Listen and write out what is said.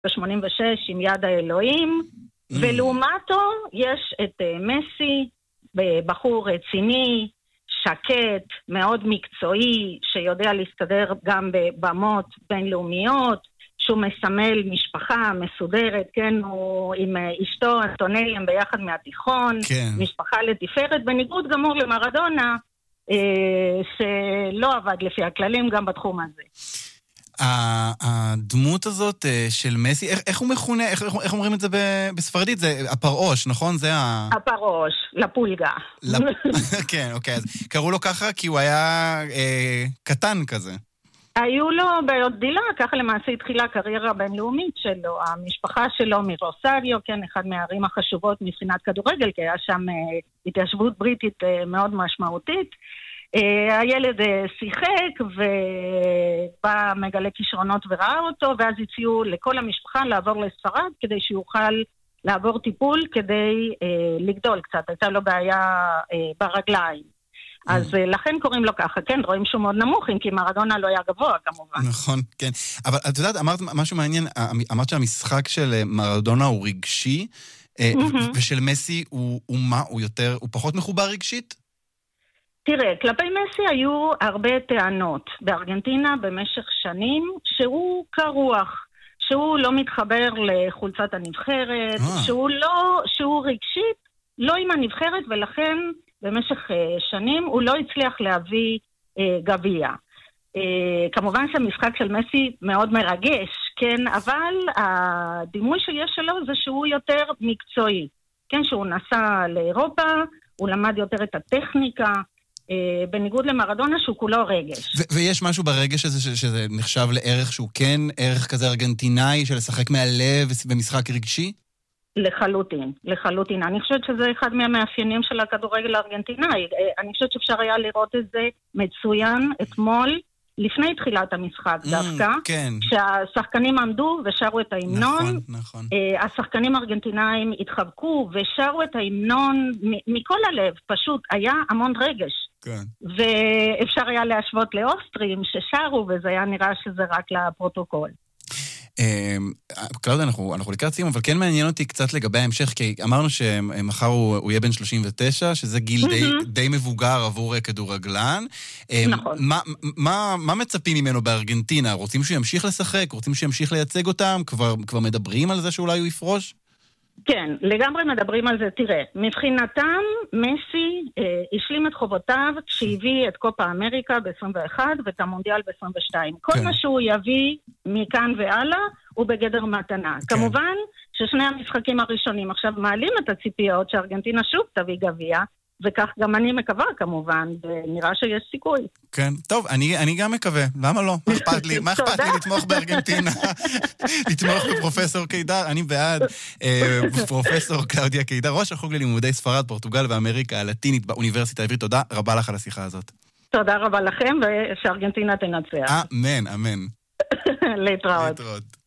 ב-86 עם יד האלוהים, ולעומתו יש את מסי, בחור רציני, שקט, מאוד מקצועי, שיודע להסתדר גם בבמות בינלאומיות, שהוא מסמל משפחה מסודרת, כן, הוא עם אשתו, אנטונלי, הם ביחד מהתיכון, כן. משפחה לתפארת, בניגוד גמור למרדונה, שלא עבד לפי הכללים גם בתחום הזה. הדמות הזאת של מסי, איך הוא מכונה, איך אומרים את זה בספרדית? זה הפרעוש, נכון? זה הפרעוש, לפולגה. כן, אוקיי. אז קראו לו ככה כי הוא היה קטן כזה. היו לו בעיות דילה, ככה למעשה התחילה הקריירה הבינלאומית שלו. המשפחה שלו מרוסריו, כן, אחד מהערים החשובות מבחינת כדורגל, כי היה שם התיישבות בריטית מאוד משמעותית. הילד שיחק ובא מגלה כישרונות וראה אותו, ואז הציעו לכל המשפחה לעבור לספרד כדי שיוכל לעבור טיפול כדי לגדול קצת. הייתה לו בעיה ברגליים. אז לכן קוראים לו ככה, כן, רואים שהוא מאוד נמוך, אם כי מרדונה לא היה גבוה כמובן. נכון, כן. אבל את יודעת, אמרת משהו מעניין, אמרת שהמשחק של מרדונה הוא רגשי, ושל מסי הוא מה? הוא פחות מחובר רגשית? תראה, כלפי מסי היו הרבה טענות בארגנטינה במשך שנים, שהוא קרוח, שהוא לא מתחבר לחולצת הנבחרת, שהוא רגשית לא עם הנבחרת, ולכן במשך שנים הוא לא הצליח להביא גביע. כמובן שהמשחק של מסי מאוד מרגש, כן, אבל הדימוי שיש שלו זה שהוא יותר מקצועי, כן, שהוא נסע לאירופה, הוא למד יותר את הטכניקה, בניגוד למרדונה שהוא כולו רגש. ויש משהו ברגש הזה שזה נחשב לערך שהוא כן ערך כזה ארגנטינאי, של לשחק מהלב במשחק רגשי? לחלוטין, לחלוטין. אני חושבת שזה אחד מהמאפיינים של הכדורגל הארגנטינאי. אני חושבת שאפשר היה לראות את זה מצוין אתמול, לפני תחילת המשחק דווקא, כן. שהשחקנים עמדו ושרו את ההמנון. נכון. השחקנים הארגנטינאים התחבקו ושרו את ההמנון מכל הלב, פשוט היה המון רגש. כן. ואפשר היה להשוות לאוסטרים ששרו, וזה היה נראה שזה רק לפרוטוקול. קלאודיה, אנחנו לקראת סיום, אבל כן מעניין אותי קצת לגבי ההמשך, כי אמרנו שמחר הוא יהיה בן 39, שזה גיל די מבוגר עבור כדורגלן. נכון. מה מצפים ממנו בארגנטינה? רוצים שהוא ימשיך לשחק? רוצים שהוא ימשיך לייצג אותם? כבר מדברים על זה שאולי הוא יפרוש? כן, לגמרי מדברים על זה. תראה, מבחינתם, מסי השלים את חובותיו כשהביא את קופה אמריקה ב-21 ואת המונדיאל ב-22. כל מה שהוא יביא מכאן והלאה הוא בגדר מתנה. כמובן ששני המשחקים הראשונים עכשיו מעלים את הציפיות שארגנטינה שוב תביא גביע, וכך גם אני מקווה כמובן, ונראה שיש סיכוי. כן, טוב, אני גם מקווה, למה לא? מה אכפת לי? מה אכפת לי לתמוך בארגנטינה? לתמוך בפרופסור קידר, אני בעד. פרופסור קלאודיה קידר, ראש החוג ללימודי ספרד, פורטוגל ואמריקה הלטינית באוניברסיטה העברית, תודה רבה לך על השיחה הזאת. תודה רבה לכם, ושארגנטינה תנצח. אמן. להתראות.